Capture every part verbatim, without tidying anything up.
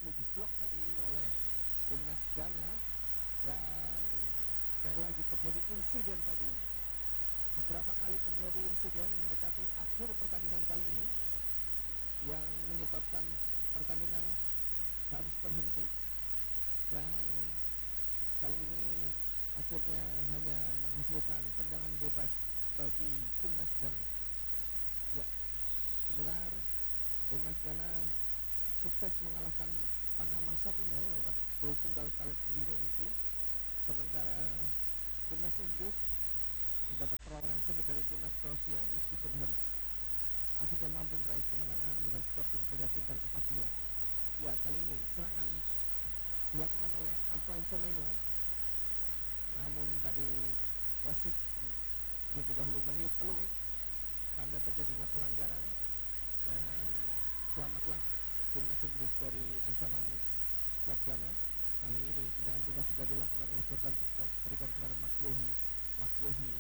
berhasil diblok tadi oleh timnas Ghana. Dan sekali lagi terjadi insiden tadi. Beberapa kali terjadi insiden mendekati akhir pertandingan kali ini yang menyebabkan pertandingan harus terhenti. Dan kali ini akhirnya hanya menghasilkan tendangan bebas bagi timnas Ghana. Ya, pendengar, timnas Ghana sukses mengalahkan Panama satu nol lewat gol tunggal Khaled Ndiranti. Sementara timnas Inggris mendapat perlawanan sengit dari timnas Kroasia meskipun harus akhirnya mampu meraih kemenangan dengan skor cukup meyakinkan empat dua. Ya, kali ini serangan dilakukan oleh Antoine Semenyo, namun tadi wasit lebih dahulu meniup peluit tanda terjadinya pelanggaran, dan selamatlah timnas Inggris dari ancaman skuad Ghana. Kali ini tendangan bebas sudah dilakukan oleh Jordan Pickford, berikan kepada Makwehi. Makwehi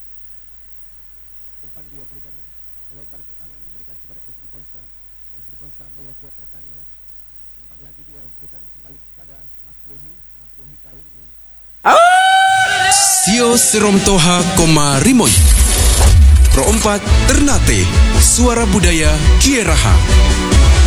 umpan, dia berikan melontar ke kanan, berikan kepada Ezri Konsa. Ezri Konsa melihat dua rekannya, umpan lagi, dia berikan kembali kepada Makwehi. Makwehi kali ini Sio Serom Toha Koma Rimoy Pro empat Ternate Suara Budaya Kieraha.